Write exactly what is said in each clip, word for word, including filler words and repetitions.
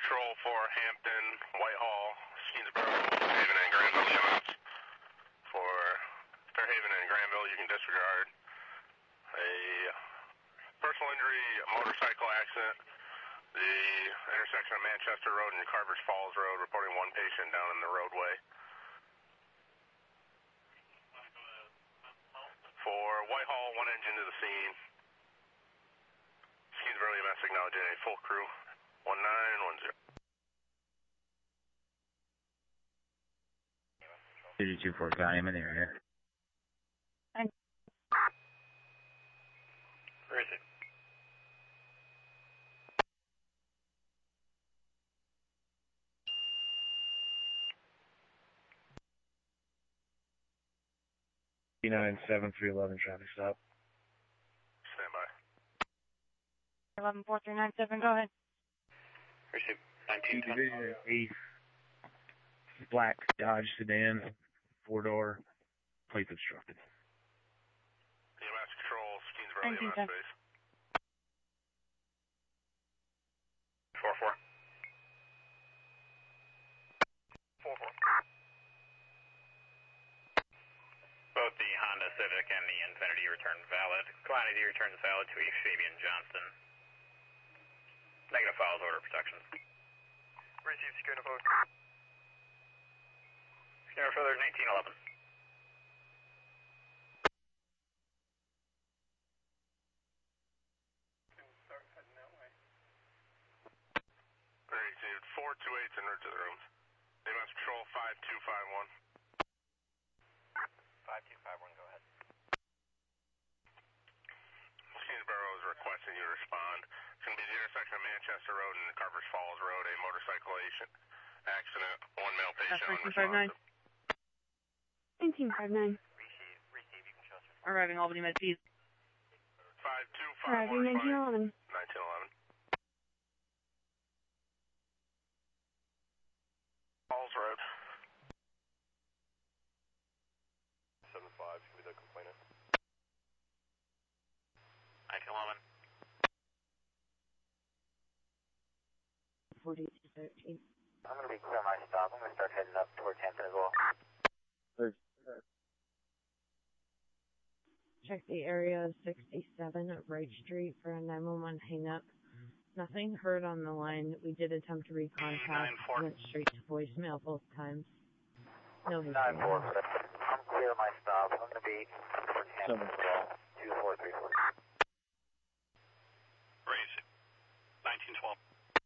Patrol for Hampton, Whitehall, Skeensboro, Fairhaven, and Granville units. For Fairhaven and Granville, you can disregard a personal injury motorcycle accident, the intersection of Manchester Road and Carvers Falls Road, reporting one patient down in the roadway. For Whitehall, one engine to the scene. Skeensboro E M S acknowledging a full crew, one nine one zero. two two four, got him in the area. Where is it? nine seven three eleven traffic stop. Stand by. eleven four three nine seven, go ahead. Receive. nineteen ten. A black Dodge sedan, four door, plate obstructed. E M S Control, Skeensboro E M S base. four four. four four. Both the Honda Civic and the Infiniti return valid. Quantity returns valid to East Fabian Johnston. Negative files order protection. Receive secure post. Secure further nineteen eleven. Start heading that way. Received four two eights en route to the rooms. E M S Control five two five one. five two five one, go ahead. Skeensboro is requesting you respond. It's going to be the intersection of Manchester Road and Carvers Falls Road, a motorcycle accident, one male patient unresponsive. nineteen five nine. Receive, receive, you can show us. Arriving Albany Med Fees. five two five one. Arriving nineteen eleven. nineteen eleven. Falls Road. seven five, should be the complainant. nineteen eleven. forty-two thirteen. I'm going to be clear my stop. I'm going to start heading up towards Hampton as well. Check the area sixty-seven at Wright Street for a nine one one hang up. Nothing heard on the line. We did attempt to recontact. Went straight to voicemail both times. No history. nine four. I'm clear my stop. I'm going to be towards Hampton as well. two four three four. Raise it. nineteen twelve.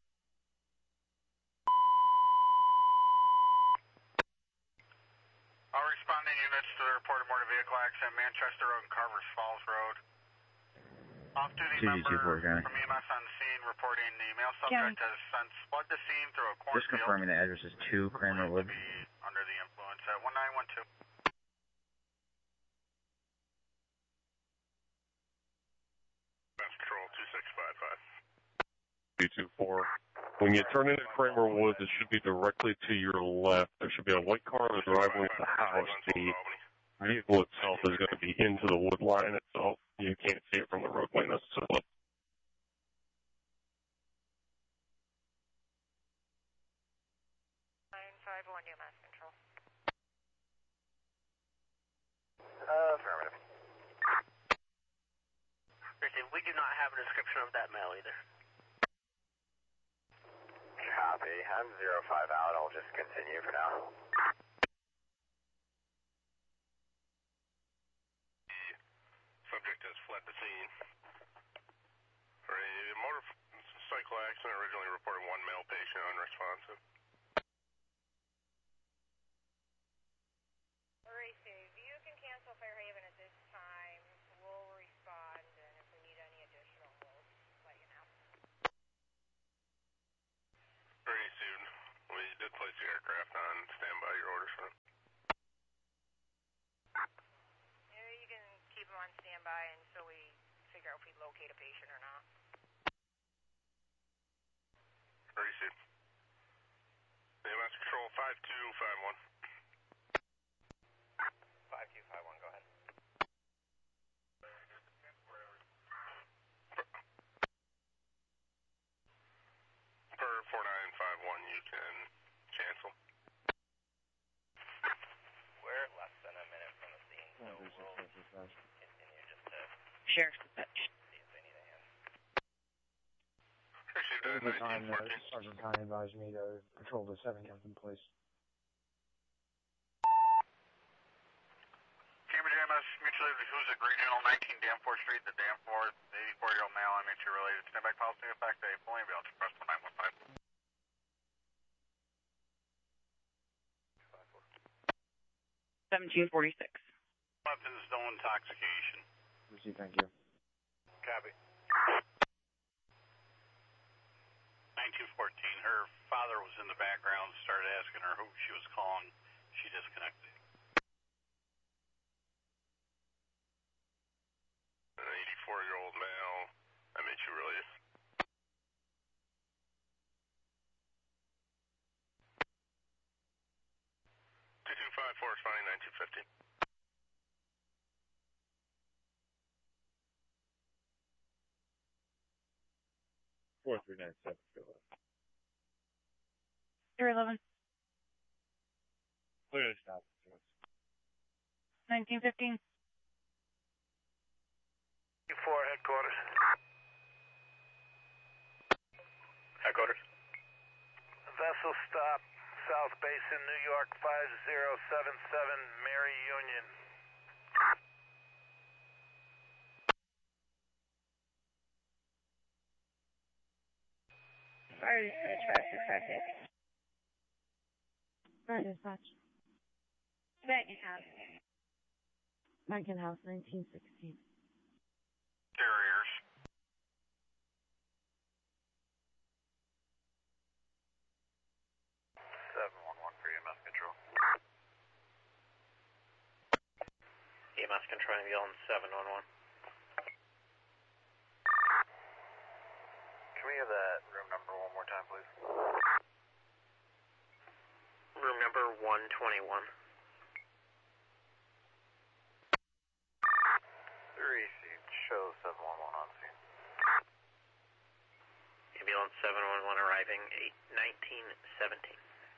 All responding units to the reported motor vehicle accident, Manchester Road and Carvers Falls Road. Off-duty member from E M S on scene reporting the male subject has since fled the scene through a cornfield. Just confirming the address is two Kramer Wood. Under the influence at one nine one two. Control two six five five. two two four. When you turn into Kramer Woods, it should be directly to your left. There should be a white car in the driveway of the house. The vehicle itself is going to be into the wood line itself. You can't see it from the roadway necessarily. nine five one, E M S Control. Uh, affirmative. We do not have a description of that male either. Copy. I'm zero five out. I'll just continue for now. The subject has fled the scene. For a motorcycle accident, originally reported one male patient unresponsive. Receive. You can cancel Fairhaven at this time. We'll respond, and if we need any additional, we'll let you know. Very soon. We did place the aircraft on standby. Your orders for them. Yeah, you can keep them on standby until we figure out if we locate a patient or not. Very soon. E M S Control five two five one. five two five one, go ahead. Per four nine five one, you can cancel. We're less than a minute from the scene, so we'll continue just to Sheriff's dispatch. see if they need a hand. Received At at the time, nineteen uh, fourteen. Sergeant Connie advised me to patrol the seven Captain Place. Cambridge M S mutually who's at Regional nineteen Danforth Street, the Danforth, eighty-four-year-old male on mutually related standby policy effect, a full ambulance request to nine one five. seventeen forty-six. Weapons, no intoxication. Receive, thank you. Copy. nineteen fourteen, her father was in the background, started asking her who she was calling. She disconnected. An eighty-four-year-old male, I made you release. two two five four, responding nineteen fifteen. four three nine seven, go ahead. zero eleven. Clear to stop. nineteen fifteen. four headquarters. Headquarters. Vessel stop, South Basin, New York, five zero seven seven, Mary Union. Fire dispatch, five six five six. Fire dispatch. Back in house. Mackin House, nineteen sixteen. Carriers. seven one one for E M S control. E M S control, I'm yelling seven one one. Can we have that room number one more time, please? Room number one twenty-one. Three seat, show seven one one on scene. Ambulance seven one one arriving eight nineteen seventeen.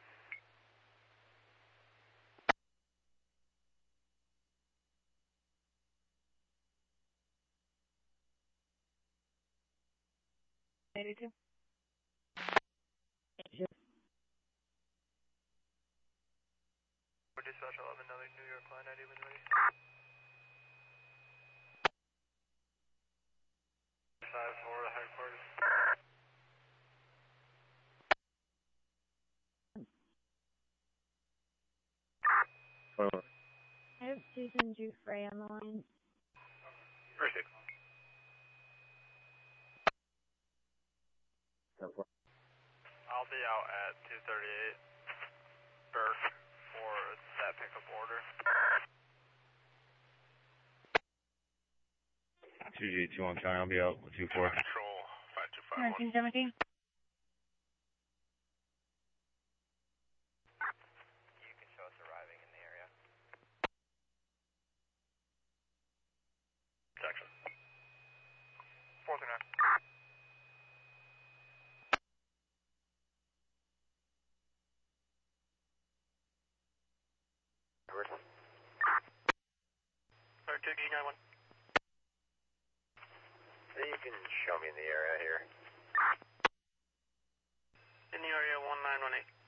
eighty-two. Dispatch eleven, another New York line I D when ready. Five four headquarters. Well, I have Susan Giuffre on the line. Receive. I'll be out at two thirty-eight. Burke for that pickup order. two G two one Charlie, I'll be out with two four. Control, five two five one. nineteen seventeen. You can show us arriving in the area. Section. four through nine. Alright, two D nine one. You can show me in the area here. In the area one nine one eight.